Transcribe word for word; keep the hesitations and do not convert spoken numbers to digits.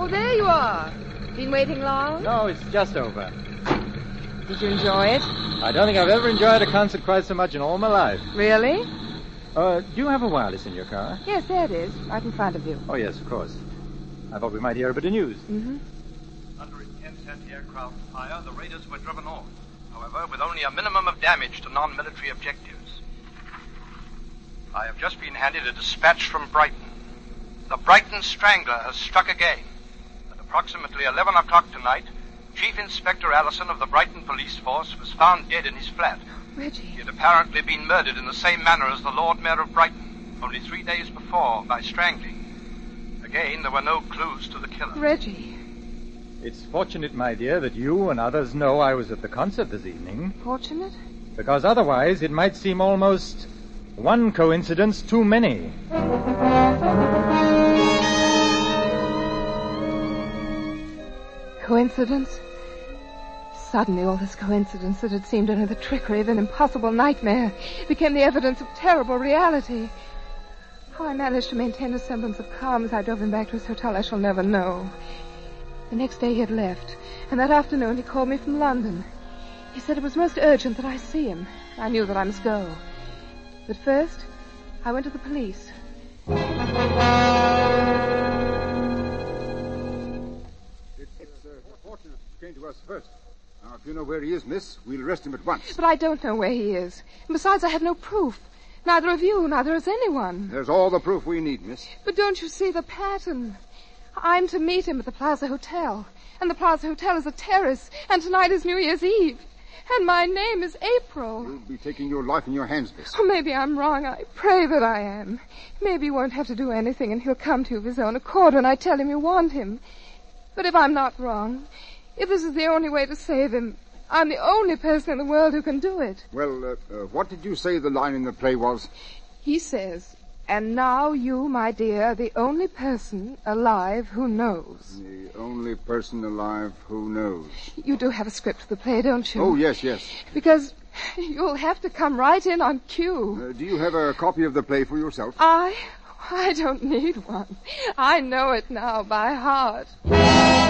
Oh, there you are. Been waiting long? No, it's just over. Did you enjoy it? I don't think I've ever enjoyed a concert quite so much in all my life. Really? Uh, do you have a wireless in your car? Yes, there it is, right in front of you. Oh, yes, of course. I thought we might hear a bit of news. Mm-hmm. Under intense anti-aircraft fire, the raiders were driven off. However, with only a minimum of damage to non-military objectives. I have just been handed a dispatch from Brighton. The Brighton Strangler has struck again. At approximately eleven o'clock tonight, Chief Inspector Allison of the Brighton Police Force was found dead in his flat. Reggie. He had apparently been murdered in the same manner as the Lord Mayor of Brighton, only three days before, by strangling. Again, there were no clues to the killer. Reggie. It's fortunate, my dear, that you and others know I was at the concert this evening. Fortunate? Because otherwise it might seem almost one coincidence too many. Coincidence? Suddenly all this coincidence that had seemed only the trickery of an impossible nightmare became the evidence of terrible reality. How I managed to maintain a semblance of calm as I drove him back to his hotel I shall never know. The next day he had left, and that afternoon he called me from London. He said it was most urgent that I see him. I knew that I must go. But first, I went to the police. It's uh, fortunate you came to us first. Now, if you know where he is, miss, we'll arrest him at once. But I don't know where he is. And besides, I have no proof. Neither of you, neither has anyone. There's all the proof we need, miss. But don't you see the pattern? I'm to meet him at the Plaza Hotel. And the Plaza Hotel is a terrace. And tonight is New Year's Eve. And my name is April. You'll be taking your life in your hands, miss. Oh, maybe I'm wrong. I pray that I am. Maybe you won't have to do anything and he'll come to you of his own accord when I tell him you want him. But if I'm not wrong, if this is the only way to save him, I'm the only person in the world who can do it. Well, uh, uh, what did you say the line in the play was? He says, and now you, my dear, are the only person alive who knows. The only person alive who knows. You do have a script of the play, don't you? Oh, yes, yes. Because you'll have to come right in on cue. Uh, do you have a copy of the play for yourself? I... I don't need one. I know it now by heart.